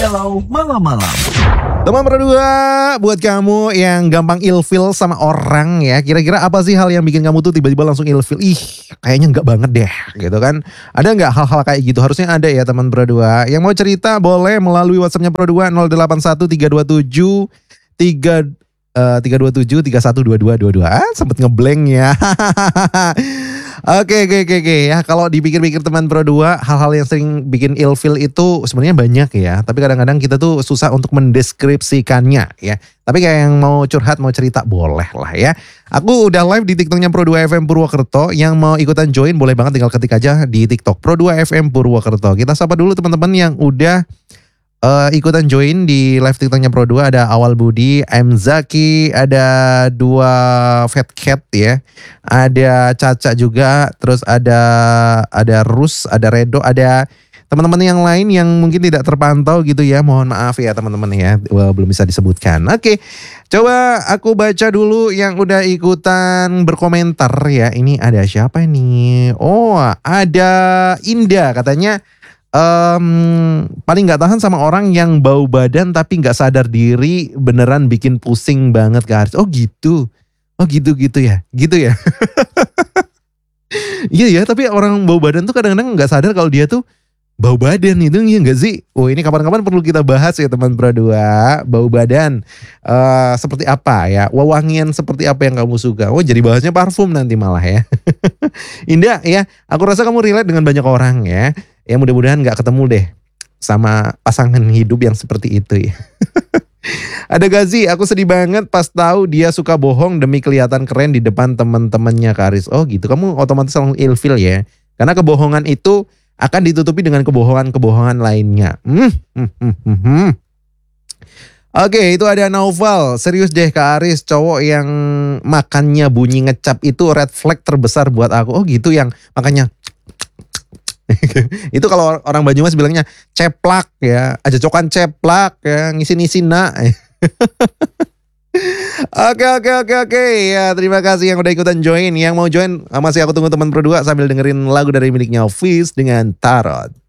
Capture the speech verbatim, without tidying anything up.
Galau Malam-Malam. Teman berdua, buat kamu yang gampang ilfil sama orang ya, kira-kira apa sih hal yang bikin kamu tuh tiba-tiba langsung ilfil? Ih, kayaknya nggak banget deh, gitu kan? Ada nggak hal-hal kayak gitu? Harusnya ada ya teman berdua. Yang mau cerita boleh melalui WhatsAppnya berdua nol delapan satu tiga dua tujuh tiga tiga dua tujuh tiga satu dua dua dua dua. Ah, sempet ngeblank ya. Oke oke oke oke ya, kalau dipikir-pikir teman berdua, hal-hal yang sering bikin ilfil itu sebenarnya banyak ya, tapi kadang-kadang kita tuh susah untuk mendeskripsikannya ya. Tapi kayak yang mau curhat, mau cerita boleh lah ya. Aku udah live di TikToknya Pro dua F M Purwokerto. Yang mau ikutan join boleh banget, tinggal ketik aja di TikTok Pro dua F M Purwokerto. Kita sapa dulu teman-teman yang udah Uh, ikutan join di live TikToknya Pro dua. Ada Awal Budi, M Zaki, ada dua Fat Cat ya, ada Caca juga, terus ada ada Rus, ada Redo, ada teman-teman yang lain yang mungkin tidak terpantau gitu ya. Mohon maaf ya teman-teman ya, wah, belum bisa disebutkan. Oke, coba aku baca dulu yang udah ikutan berkomentar ya. Ini ada siapa ini? Oh, ada Indah, katanya Um, paling gak tahan sama orang yang bau badan tapi gak sadar diri, beneran bikin pusing banget Kak Haris. Oh gitu, oh gitu gitu ya, gitu ya. Iya ya, tapi orang bau badan tuh kadang-kadang gak sadar kalau dia tuh bau badan itu, iya gak sih? Oh, ini kapan-kapan perlu kita bahas ya teman Pro dua. Bau badan uh, seperti apa ya, wewangian seperti apa yang kamu suka. Oh, jadi bahasnya parfum nanti malah ya. Indah ya, aku rasa kamu relate dengan banyak orang ya. Ya mudah-mudahan gak ketemu deh sama pasangan hidup yang seperti itu ya. Ada Gazi, aku sedih banget pas tahu dia suka bohong demi kelihatan keren di depan teman-temannya Karis. Oh gitu, kamu otomatis langsung ilfil ya. Karena kebohongan itu akan ditutupi dengan kebohongan-kebohongan lainnya. Hmm, hmm, hmm, hmm, hmm. Oke, itu ada Naufal. Serius deh Kak Aris, cowok yang makannya bunyi ngecap itu red flag terbesar buat aku. Oh gitu, yang makannya itu kalau orang Banyumas bilangnya ceplak ya, aja cokan ceplak ya, ngisi-ngisi nak. Oke oke oke oke ya, terima kasih yang udah ikutan join. Yang mau join masih aku tunggu teman berdua sambil dengerin lagu dari miliknya Fizz dengan Tarot.